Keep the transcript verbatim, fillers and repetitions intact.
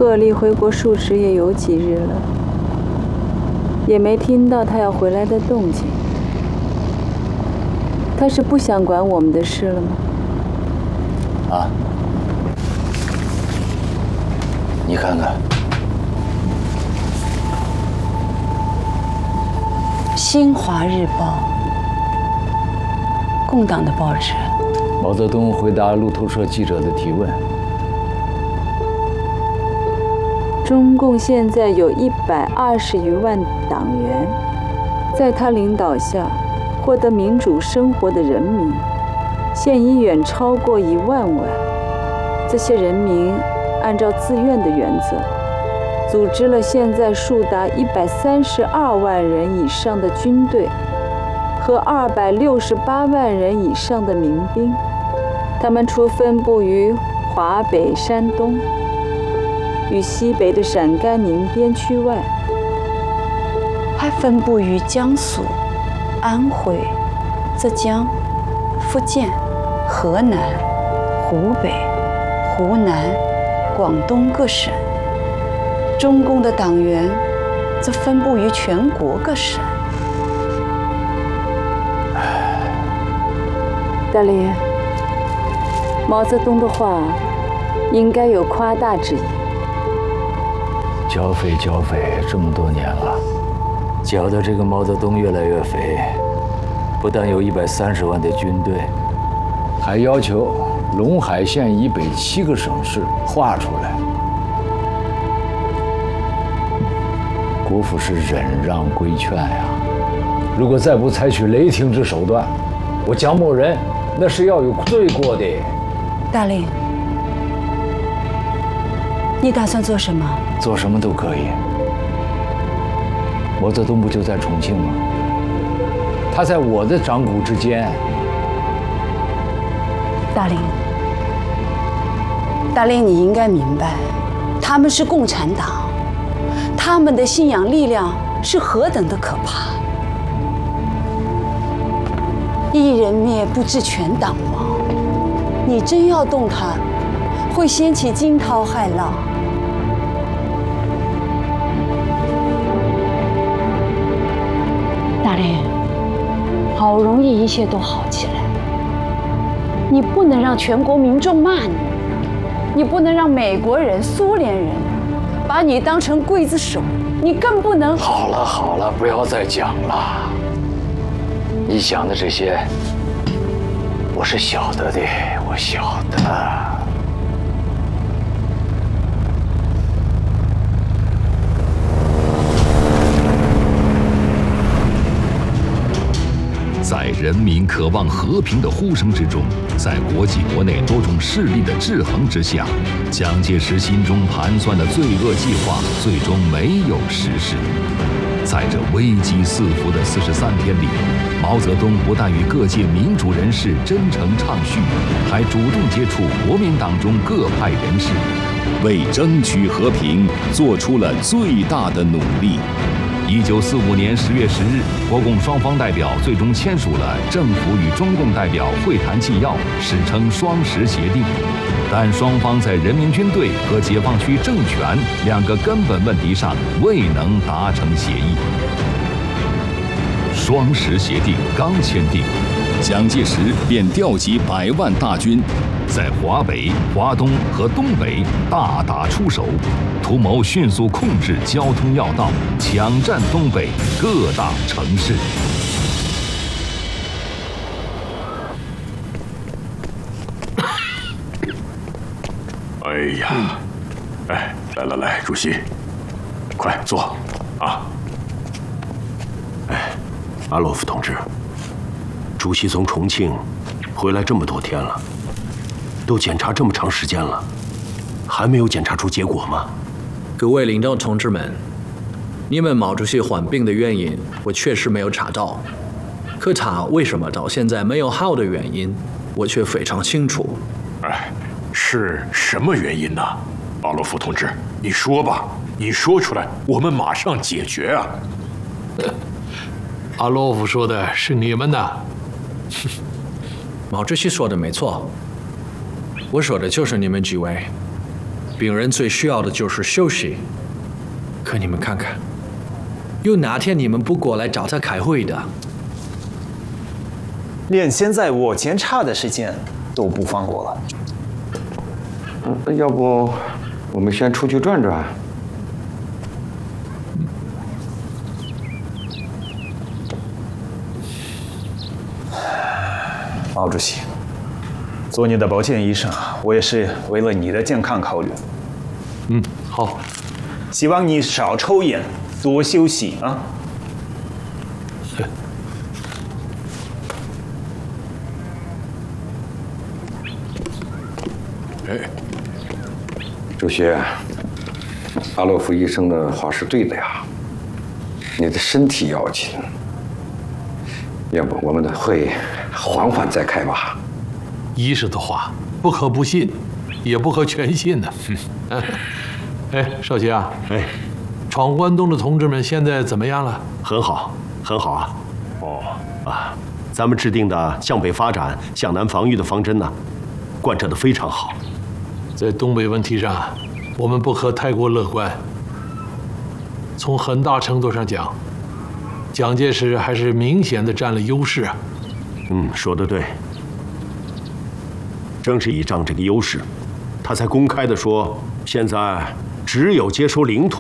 贺立回国述职也有几日了，也没听到他要回来的动静。他是不想管我们的事了吗？ 啊，你看看， 《新华日报》，共党的报纸。 毛泽东回答路透社记者的提问。 中共现在有一百二十余万党员，在他领导下获得民主生活的人民，现已远超过一万万。这些人民按照自愿的原则，组织了现在数达一百三十二万人以上的军队和二百六十八万人以上的民兵。他们除分布于华北、山东与西北的陕甘宁边区外， 还分布于江苏、安徽、浙江、福建、河南、湖北、湖南、广东各省。中共的党员则分布于全国各省。 大林，毛泽东的话应该有夸大之意。 剿匪剿匪这么多年了，搅得这个毛泽东越来越肥，不但有一百三十万的军队，还要求陇海县以北七个省市划出来。国府是忍让规劝呀，如果再不采取雷霆之手段，我蒋某人那是要有罪过的。 大令，你打算做什么？ 做什么都可以。毛泽东不就在重庆吗？他在我的掌骨之间。 大令，大令，你应该明白，他们是共产党，他们的信仰力量是何等的可怕。一人灭，不知全党亡。你真要动他，会掀起惊涛骇浪。大令，好容易一切都好起来，你不能让全国民众骂你，你不能让美国人、苏联人把你当成刽子手，你更不能…… 好了好了，不要再讲了。你讲的这些，我是晓得的，我晓得。 在人民渴望和平的呼声之中，在国际国内多种势力的制衡之下，蒋介石心中盘算的罪恶计划最终没有实施。在这危机四伏的四十三天里，毛泽东不但与各界民主人士真诚畅叙，还主动接触国民党中各派人士， 为争取和平做出了最大的努力。 一九四五年十月十日，国共双方代表最终签署了政府与中共代表会谈纪要，史称双十协定。但双方在人民军队和解放区政权两个根本问题上未能达成协议。双十协定刚签订， 蒋介石便调集百万大军， 在华北、华东和东北大打出手，图谋迅速控制交通要道，抢占东北各大城市。 哎呀，哎，来来来，主席，快坐啊！ 哎，阿洛夫同志，主席从重庆回来这么多天了，都检查这么长时间了，还没有检查出结果吗？ 各位领导同志们，你们毛主席患病的原因，我确实没有查到。可他为什么到现在没有好的原因，我却非常清楚。 哎，是什么原因呢？阿洛夫同志，你说吧，你说出来，我们马上解决啊！ 阿洛夫说的是你们的。 毛主席说的没错，我说的就是你们几位。 病人最需要的就是休息。可你们看看，有哪天你们不过来找他开会的？ 连现在我检查的时间都不放过了。 嗯，要不我们先出去转转？ 毛主席，做你的保健医生，我也是为了你的健康考虑。 嗯，好。 希望你少抽烟，多休息啊。 哎，主席，阿洛夫医生的话是对的呀，你的身体要紧。要不我们的会缓缓再开吧。 医生的话不可不信，也不可全信呢。哎，少奇啊， 哎， 闯关东的同志们现在怎么样了？ 很好，很好啊。哦啊，咱们制定的向北发展、向南防御的方针呢，贯彻得非常好。 在东北问题上，我们不可太过乐观。从很大程度上讲，蒋介石还是明显的占了优势啊。 嗯，说得对。正是倚仗这个优势，他才公开的说，现在只有接收领土，